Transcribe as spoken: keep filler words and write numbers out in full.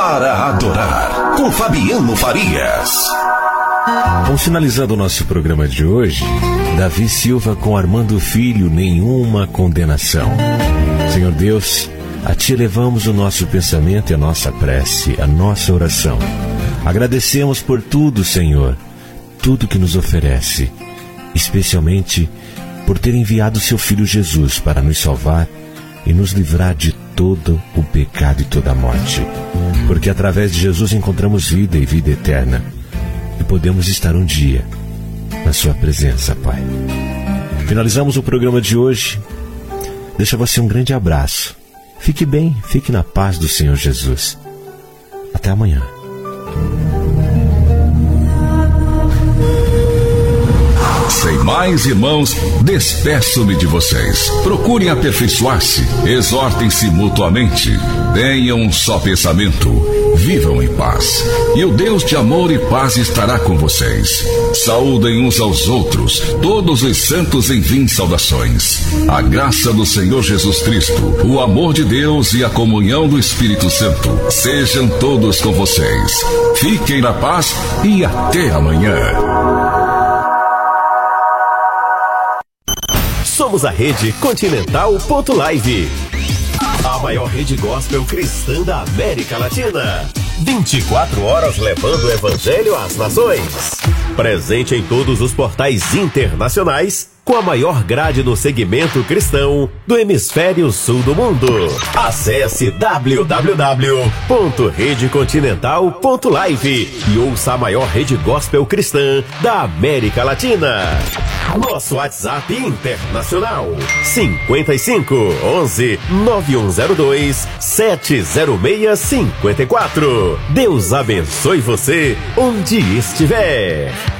para adorar, com Fabiano Farias. Vamos finalizando o nosso programa de hoje. Davi Silva com Armando Filho, nenhuma condenação. Senhor Deus, a Ti elevamos o nosso pensamento e a nossa prece, a nossa oração. Agradecemos por tudo, Senhor, tudo que nos oferece, especialmente por ter enviado Seu Filho Jesus para nos salvar e nos livrar de todo o pecado e toda a morte. Porque através de Jesus encontramos vida e vida eterna e podemos estar um dia na Sua presença, Pai. Finalizamos o programa de hoje. Deixa você um grande abraço. Fique bem, fique na paz do Senhor Jesus. Até amanhã. Sem mais, irmãos, despeço-me de vocês. Procurem aperfeiçoar-se, exortem-se mutuamente, tenham um só pensamento, vivam em paz. E o Deus de amor e paz estará com vocês. Saúdem uns aos outros, todos os santos enviem saudações. A graça do Senhor Jesus Cristo, o amor de Deus e a comunhão do Espírito Santo sejam todos com vocês. Fiquem na paz e até amanhã. Somos a Rede Continental ponto live, a maior rede gospel cristã da América Latina. vinte e quatro horas levando o evangelho às nações. Presente em todos os portais internacionais, com a maior grade no segmento cristão do hemisfério sul do mundo. Acesse w w w ponto rede continental ponto live e ouça a maior rede gospel cristã da América Latina. Nosso WhatsApp internacional cinquenta e cinco, onze, nove um zero dois, sete zero seis cinco quatro. Deus abençoe você onde estiver.